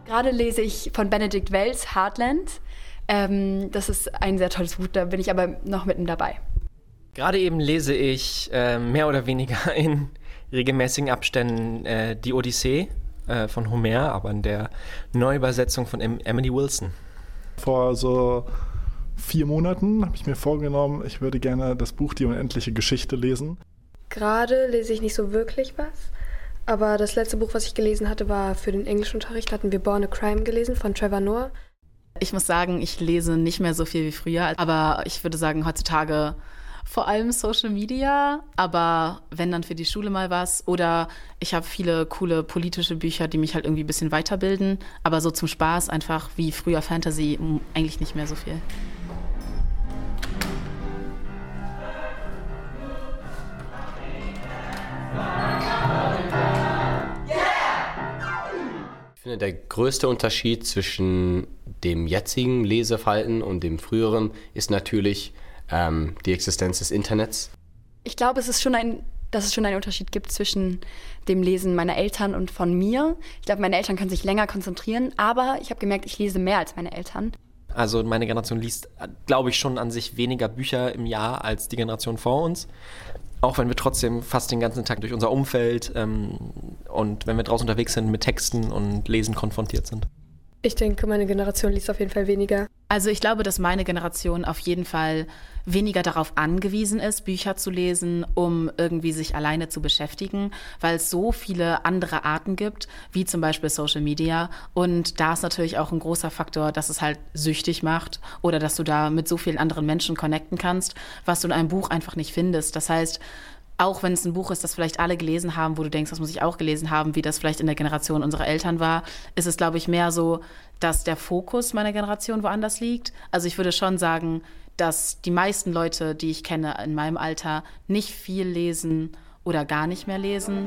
Gerade lese ich von Benedict Wells Heartland. Das ist ein sehr tolles Buch, da bin ich aber noch mitten dabei. Gerade eben lese ich mehr oder weniger in regelmäßigen Abständen die Odyssee von Homer, aber in der Neuübersetzung von Emily Wilson. Vor so 4 Monaten habe ich mir vorgenommen, ich würde gerne das Buch Die unendliche Geschichte lesen. Gerade lese ich nicht so wirklich was, aber das letzte Buch, was ich gelesen hatte, war für den Englischunterricht. Da hatten wir Born a Crime gelesen von Trevor Noah. Ich muss sagen, ich lese nicht mehr so viel wie früher, aber ich würde sagen, heutzutage vor allem Social Media, aber wenn dann für die Schule mal was. Oder ich habe viele coole politische Bücher, die mich halt irgendwie ein bisschen weiterbilden, aber so zum Spaß einfach wie früher Fantasy eigentlich nicht mehr so viel. Ich finde, der größte Unterschied zwischen dem jetzigen Leseverhalten und dem früheren ist natürlich die Existenz des Internets. Ich glaube, dass es schon einen Unterschied gibt zwischen dem Lesen meiner Eltern und von mir. Ich glaube, meine Eltern können sich länger konzentrieren, aber ich habe gemerkt, ich lese mehr als meine Eltern. Also meine Generation liest, glaube ich, schon an sich weniger Bücher im Jahr als die Generation vor uns. Auch wenn wir trotzdem fast den ganzen Tag durch unser Umfeld und wenn wir draußen unterwegs sind, mit Texten und Lesen konfrontiert sind. Ich denke, meine Generation liest auf jeden Fall weniger. Also ich glaube, dass meine Generation auf jeden Fall weniger darauf angewiesen ist, Bücher zu lesen, um irgendwie sich alleine zu beschäftigen, weil es so viele andere Arten gibt, wie zum Beispiel Social Media. Und da ist natürlich auch ein großer Faktor, dass es halt süchtig macht oder dass du da mit so vielen anderen Menschen connecten kannst, was du in einem Buch einfach nicht findest. Das heißt, auch wenn es ein Buch ist, das vielleicht alle gelesen haben, wo du denkst, das muss ich auch gelesen haben, wie das vielleicht in der Generation unserer Eltern war, ist es, glaube ich, mehr so, dass der Fokus meiner Generation woanders liegt. Also ich würde schon sagen, dass die meisten Leute, die ich kenne in meinem Alter, nicht viel lesen oder gar nicht mehr lesen.